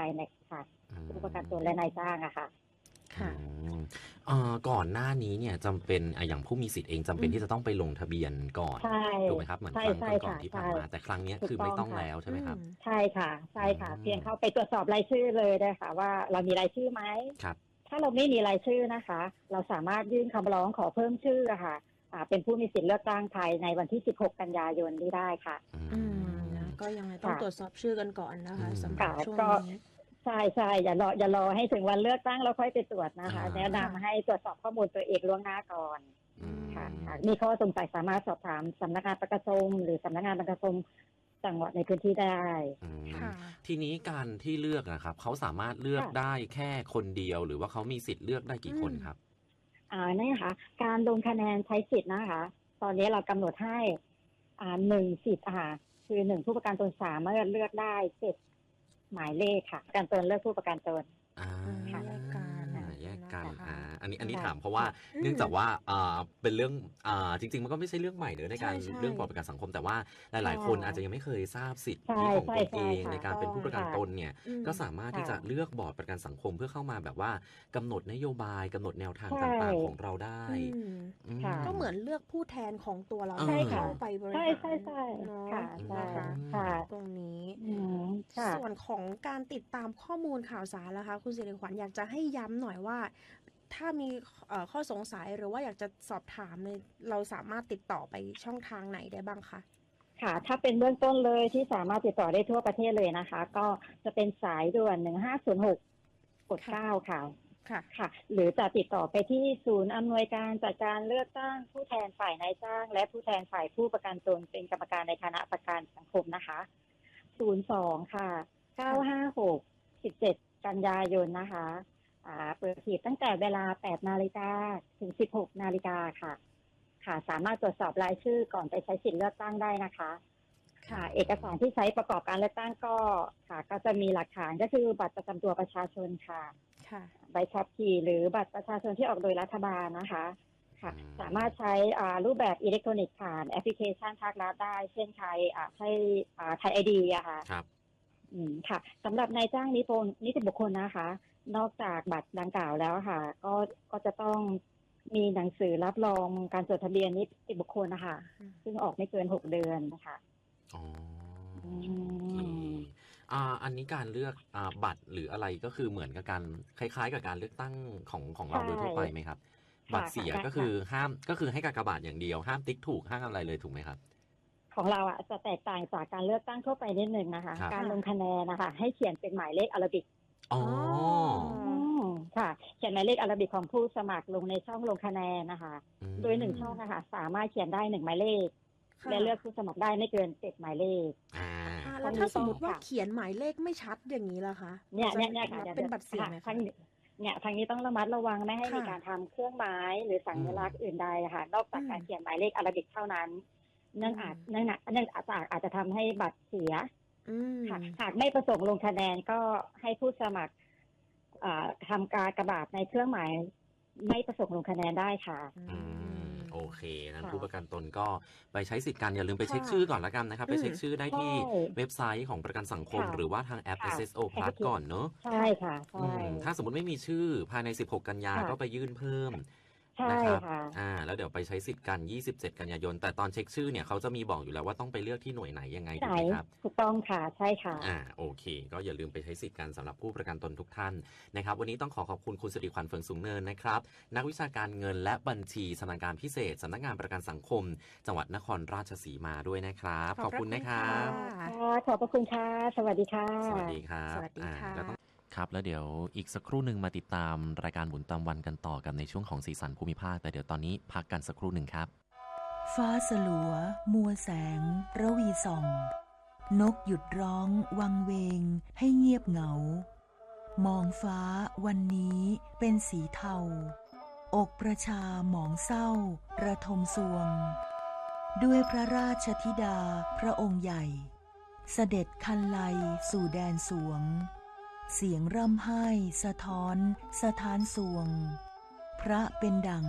ในค่ะผู้ประกันตนและนายจ้างอะค่ะค่ะก่อนหน้านี้เนี่ยจำเป็นอย่างผู้มีสิทธิ์เองจำเป็นที่จะต้องไปลงทะเบียนก่อนถูกไหมครับเหมือนครั้งก่อนๆที่ผ่านมาแต่ครั้งนี้คือไม่ต้องแล้วใช่ไหมครับใช่ค่ะใช่ค่ะเพียงเข้าไปตรวจสอบรายชื่อเลยได้ค่ะว่าเรามีรายชื่อไหมครับถ้าเราไม่มีรายชื่อนะคะเราสามารถยื่นคำร้องขอเพิ่มชื่อค่ะเป็นผู้มีสิทธิ์เลือกตั้งภายในวันที่16กันยายนนี้ได้ค่ะก็ยังไงต้องตรวจสอบชื่อกันก่อนนะคะสำหรับช่วงนี้ใช่อย่ารอให้ถึงวันเลือกตั้งแล้วค่อยไปตรวจนะคะแนะนำให้ตรวจสอบข้อมูลตัวเองล่วงหน้าก่อนค่ะมีข้อสงสัยสามารถสอบถามสำนักงานประกันสังคมหรือสำนักงานประกันสังคมจังหวัดในพื้นที่ได้ทีนี้การที่เลือกนะครับเขาสามารถเลือกได้แค่คนเดียวหรือว่าเขามีสิทธิ์เลือกได้กี่คนครับนี่ค่ะการลงคะแนนใช้สิทธิ์นะคะตอนนี้เรากำหนดให้1สิทธิ์คือ1ผู้ประกันตนสามารถเลือกได้7หมายเลขค่ะประกันตนเลือกผู้ประกันตนแยกกันอันนี้ถามเพราะว่าเนื่องจากว่าเป็นเรื่องจริงๆมันก็ไม่ใช่เรื่องใหม่เนอะในการเรื่องประกันสังคมแต่ว่าหลายๆคนอาจจะยังไม่เคยทราบสิทธิของตนเองในการเป็นผู้ประกันตนเนี่ยก็สามารถที่จะเลือกบอร์ดประกันสังคมเพื่อเข้ามาแบบว่ากำหนดนโยบายกำหนดแนวทางต่างๆของเราได้ก็เหมือนเลือกผู้แทนของตัวเราเข้าไปบริหารค่ะตรงนี้ส่วนของการติดตามข้อมูลข่าวสารล่ะคะคุณศิริขวัญอยากจะให้ย้ำหน่อยว่าถ้ามีข้อสงสัยหรือว่าอยากจะสอบถามเราสามารถติดต่อไปช่องทางไหนได้บ้างคะค่ะถ้าเป็นเบื้องต้นเลยที่สามารถติดต่อได้ทั่วประเทศเลยนะคะก็จะเป็นสายด่วน1506กด9ค่ะหรือจะติดต่อไปที่ศูนย์อำนวยการจัดการเลือกตั้งผู้แทนฝ่ายนายจ้างและผู้แทนฝ่ายผู้ประกันตนเป็นกรรมการในคณะประกันสังคมนะคะ02ค่ะ956 17กันยายนนะคะเปิดหีบตั้งแต่เวลา 8 นาฬิกาถึง 16 นาฬิกาค่ะสามารถตรวจสอบรายชื่อก่อนไปใช้สิทธิ์เลือกตั้งได้นะคะค่ะเอกสารที่ใช้ประกอบการเลือกตั้งก็จะมีหลักฐานก็คือบัตรประจำตัวประชาชนค่ะใบขับขี่หรือบัตรประชาชนที่ออกโดยรัฐบาลนะคะค่ะสามารถใช้รูปแบบอิเล็กทรอนิกส์ผ่านแอปพลิเคชันภาครัฐได้เช่นใช้ไทย ID อะค่ะค่ะสำหรับนายจ้างนิติบุคคลนะคะนอกจากบัตรดังกล่าวแล้วค่ะก็จะต้องมีหนังสือรับรองการจดทะเบียนนิติบุคคลนะคะซึ่งออกไม่เกิน6 เดือนนะคะอันนี้การเลือกบัตรหรืออะไรก็คือเหมือนกับการคล้ายๆกับการเลือกตั้งของเราโดยทั่วไปไหมครับบัตรเสียก็คือห้ามก็คือให้กากบาทอย่างเดียวห้ามติ๊กถูกห้ามอะไรเลยถูกไหมครับของเราจะแตกต่างจากการเลือกตั้งทั่วไปนิดนึงนะคะการลงคะแนนนะคะให้เขียนเป็นหมายเลขอาราบิกค่ะเขียนหมายเลขอาราบิกของผู้สมัครลงในช่องลงคะแนนนะคะโดย1ช่องนะคะสามารถเขียนได้1หมายเลขและเลือกผู้สมัครได้ไม่เกิน7หมายเลขแล้วถ้าสมมติว่าเขียนหมายเลขไม่ชัดอย่างนี้ล่ะคะเนี่ยเป็นบัตรเสียไหมคะทางนี้ต้องระมัดระวังไม่ให้มีการทำเครื่องหมายหรือสัญลักษณ์อื่นใดค่ะนอกจากการเขียนหมายเลขอาราบิกเท่านั้นเนื่องอาจจะทำให้บัตรเสียค่ะหากไม่ประสงค์ลงคะแนนก็ให้ผู้สมัครทำการกระบาดในเครื่องหมายไม่ประสงค์ลงคะแนนได้ค่ะโอเคนั้นผู้ประกันตนก็ไปใช้สิทธิ์กันอย่าลืมไปเช็คชื่อก่อนละกันนะครับไปเช็คชื่อได้ที่เว็บไซต์ของประกันสังคมหรือว่าทางแอป SSO Plus ก่อนเนอะใช่ค่ะถ้าสมมติไม่มีชื่อภายใน16กันยาก็ไปยื่นเพิ่มนะครับแล้วเดี๋ยวไปใช้สิทธิ์กัน27กันยายนแต่ตอนเช็คชื่อเนี่ยเขาจะมีบอกอยู่แล้วว่าต้องไปเลือกที่หน่วยไหนยังไงถูกไหมครับถูกต้องค่ะใช่ค่ะโอเคก็อย่าลืมไปใช้สิทธิ์กันสำหรับผู้ประกันตนทุกท่านนะครับวันนี้ต้องขอบคุณคุณสิริขวัญเฟืองสูงเนินนะครับนักวิชาการเงินและบัญชีสำนักงานพิเศษสำนักงานประกันสังคมจังหวัดนครราชสีมาด้วยนะครับขอบคุณนะครับขอบพระคุณค่ะสวัสดีค่ะสวัสดีครับครับแล้วเดี๋ยวอีกสักครู่หนึ่งมาติดตามรายการหมุนตามวันกันต่อกันในช่วงของสีสันภูมิภาคแต่เดี๋ยวตอนนี้พักกันสักครู่หนึ่งครับฟ้าสลัวมัวแสงระวีส่องนกหยุดร้องวังเวงให้เงียบเหงามองฟ้าวันนี้เป็นสีเทาอกประชาหมองเศร้าระทมสวงด้วยพระราชธิดาพระองค์ใหญ่เสด็จคันไลสู่แดนสวงเสียงร่ำไห้สะท้อนสถานสวงพระเป็นดั่ง